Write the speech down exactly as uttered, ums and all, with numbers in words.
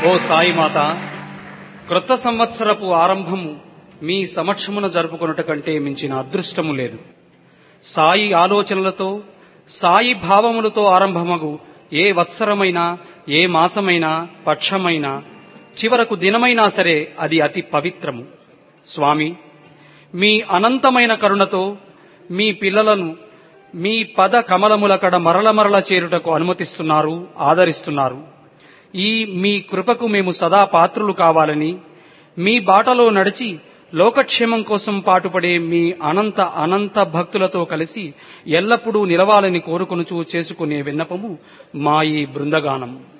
ఓ సాయిమాత, క్రొత్త సంవత్సరపు ఆరంభము మీ సమక్షమున జరుపుకొనుట కంటే మించిన అదృష్టము లేదు. సాయి ఆలోచనలతో, సాయి భావములతో ఆరంభమగు ఏ వత్సరమైనా, ఏ మాసమైనా, పక్షమైనా, చివరకు దినమైనా సరే అది అతి పవిత్రము. స్వామి, మీ అనంతమైన కరుణతో మీ పిల్లలను మీ పద కమలముల కడ మరల మరల చేరుటకు అనుమతిస్తున్నారు, ఆదరిస్తున్నారు. ఈ మీ కృపకు మేము సదా పాత్రులు కావాలని, మీ బాటలో నడిచి లోకక్షేమం కోసం పాటుపడే మీ అనంత అనంత భక్తులతో కలిసి ఎల్లప్పుడూ నిలవాలని కోరుకొనుచూ చేసుకునే విన్నపము మా ఈ బృందగానం.